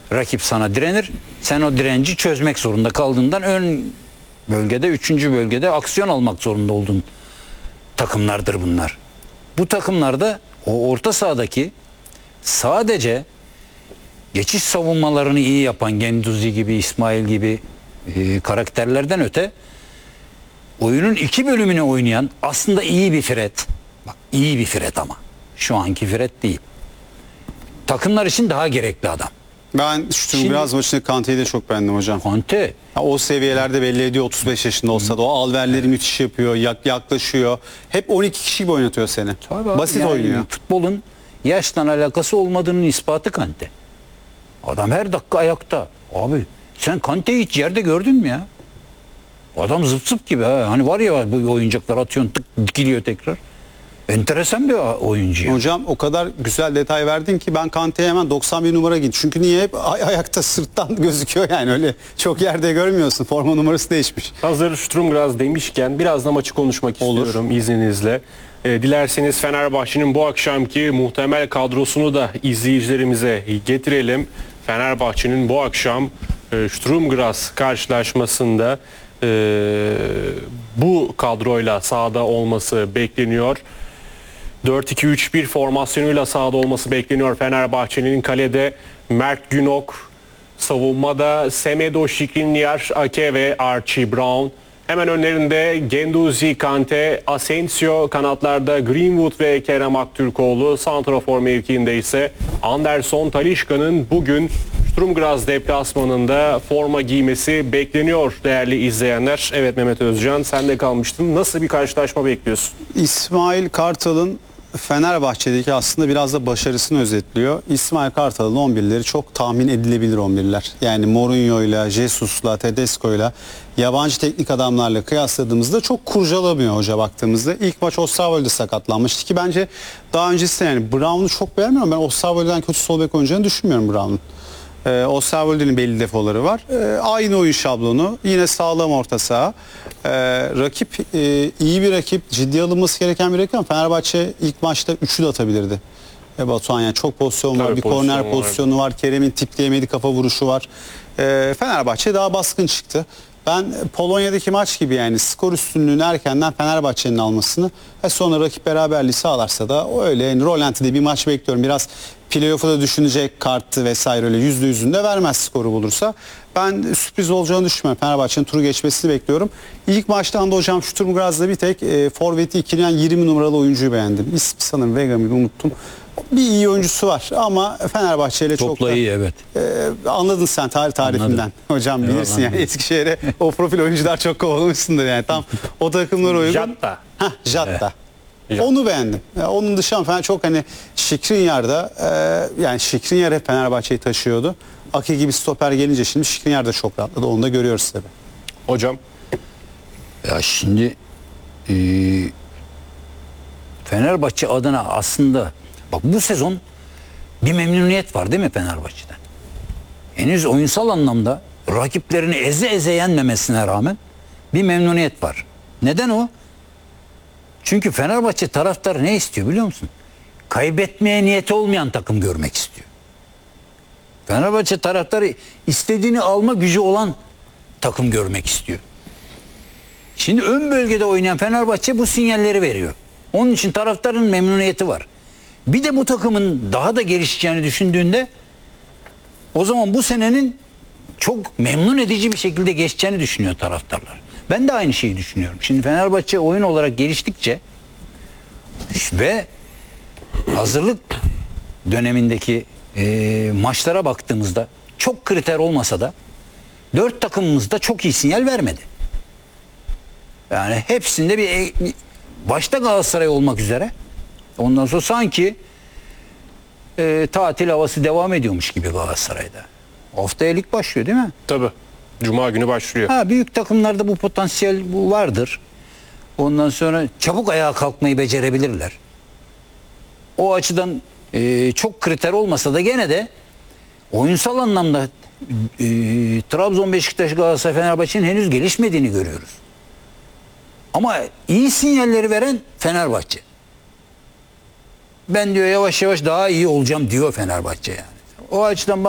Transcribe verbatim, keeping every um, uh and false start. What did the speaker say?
rakip sana direnir. Sen o direnci çözmek zorunda kaldığından ön bölgede, üçüncü bölgede aksiyon almak zorunda olduğun takımlardır bunlar. Bu takımlarda o orta sahadaki sadece geçiş savunmalarını iyi yapan Genduzi gibi, İsmail gibi e, karakterlerden öte oyunun iki bölümünü oynayan aslında iyi bir Fred. Bak, iyi bir Fred ama. Şu anki Fred değil. Takımlar için daha gerekli adam. Ben şu Şimdi- biraz maçında Kante'yi de çok beğendim hocam. Conte Ya o seviyelerde belli ediyor, otuz beş yaşında olsa da o alverleri müthiş yapıyor, yak, yaklaşıyor. Hep on iki kişi gibi oynatıyor seni. Tabii abi, Basit yani oynuyor. futbolun yaşla alakası olmadığının ispatı Kante. Adam her dakika ayakta. Abi sen Kante'yi hiç yerde gördün mü ya? Adam zıp zıp gibi ha. Hani var ya bu oyuncaklar atıyorsun, tık dikiliyor tekrar. Enteresan bir oyuncu ya. Hocam o kadar güzel detay verdin ki ben Kante'ye hemen doksan bir numara git. Çünkü niye hep ay ayakta sırttan gözüküyor yani, öyle çok yerde görmüyorsun. Forma numarası değişmiş. Hazır Sturmgras demişken biraz da maçı konuşmak Olur. istiyorum izninizle. E, dilerseniz Fenerbahçe'nin bu akşamki muhtemel kadrosunu da izleyicilerimize getirelim. Fenerbahçe'nin bu akşam e, Sturmgras karşılaşmasında e, bu kadroyla sahada olması bekleniyor. dört iki üç bir formasyonuyla sahada olması bekleniyor Fenerbahçe'nin. Kalede Mert Günok, savunmada Semedo Skriniar, Ake ve Archie Brown. Hemen önlerinde Genduzi, Kante, Asensio, kanatlarda Greenwood ve Kerem Aktürkoğlu, santrafor mevkiinde ise Anderson Talisca'nın bugün Sturmgras deplasmanında forma giymesi bekleniyor değerli izleyenler. Evet Mehmet Özcan, sen de kalmıştın. Nasıl bir karşılaşma bekliyorsun? İsmail Kartal'ın Fenerbahçe'deki aslında biraz da başarısını özetliyor. İsmail Kartal'ın on birleri çok tahmin edilebilir on birler. Yani Mourinho'yla, Jesus'la, Tedesco'yla, yabancı teknik adamlarla kıyasladığımızda çok kurcalamıyor hoca baktığımızda. İlk maç Osterwolde sakatlanmıştı ki bence daha öncesinde yani Brown'u çok beğenmiyorum. Ben Osterwolde'den kötü sol bek oynayacağını düşünmüyorum Brown'un. Ee, Osterwolde'nin belli defoları var. Ee, aynı oyun şablonu. Yine sağlam orta saha. Ee, rakip e, iyi bir rakip. Ciddi alınması gereken bir rakip ama Fenerbahçe ilk maçta üçü de atabilirdi. E, Batuhan yani çok pozisyon var. Tabii Bir pozisyon korner var. pozisyonu var. Kerem'in tipleyemedi kafa vuruşu var. Ee, Fenerbahçe daha baskın çıktı. Ben Polonya'daki maç gibi yani skor üstünlüğünü erkenden Fenerbahçe'nin almasını ve sonra rakip beraberliği sağlarsa da o öyle yani rolantide bir maç bekliyorum. Biraz playoff'u da düşünecek, kartı vesaire öyle yüzde yüzünde vermez skoru bulursa. Ben sürpriz olacağını düşünmüyorum. Fenerbahçe'nin turu geçmesini bekliyorum. İlk maçtan da hocam Sturmgras'da bir tek e, forveti ikileyen yirmi numaralı oyuncuyu beğendim. İsmi sanırım Vegamil'i unuttum. Bir iyi oyuncusu var ama Fenerbahçe ile çok topla da, iyi evet. e, anladın sen tarih tarifinden. Anladım. Hocam Evet, bilirsin yani anladım. Eskişehir'e o profil oyuncular çok kovalamışsındır yani. Tam o takımlara uygun. Jatta. Heh, Jatta. Evet. Onu beğendim. Ya onun dışında falan çok hani Skriniar'da e, yani Skriniar hep Fenerbahçe'yi taşıyordu. Ake gibi stoper gelince şimdi Skriniar da çok rahatladı. Onu da görüyoruz tabii. Hocam. Ya şimdi e, Fenerbahçe adına aslında bak bu sezon bir memnuniyet var değil mi Fenerbahçe'den? Henüz oyunsal anlamda rakiplerini eze eze yenmemesine rağmen bir memnuniyet var. Neden o? Çünkü Fenerbahçe taraftarı ne istiyor biliyor musun? Kaybetmeye niyeti olmayan takım görmek istiyor. Fenerbahçe taraftarı istediğini alma gücü olan takım görmek istiyor. Şimdi ön bölgede oynayan Fenerbahçe bu sinyalleri veriyor. Onun için taraftarın memnuniyeti var. Bir de bu takımın daha da gelişeceğini düşündüğünde o zaman bu senenin çok memnun edici bir şekilde geçeceğini düşünüyor taraftarlar. Ben de aynı şeyi düşünüyorum. Şimdi Fenerbahçe oyun olarak geliştikçe ve hazırlık dönemindeki e, maçlara baktığımızda çok kriter olmasa da dört takımımız da çok iyi sinyal vermedi. Yani hepsinde bir başta Galatasaray olmak üzere ondan sonra sanki e, tatil havası devam ediyormuş gibi Galatasaray'da. Haftaya lig başlıyor değil mi? Tabii. Cuma günü başlıyor. Ha, büyük takımlarda bu potansiyel bu vardır. Ondan sonra çabuk ayağa kalkmayı becerebilirler. O açıdan e, çok kriter olmasa da gene de oyunsal anlamda e, Trabzon, Beşiktaş, Galatasaray, Fenerbahçe'nin henüz gelişmediğini görüyoruz. Ama iyi sinyalleri veren Fenerbahçe. Ben diyor yavaş yavaş daha iyi olacağım diyor Fenerbahçe yani. O açıdan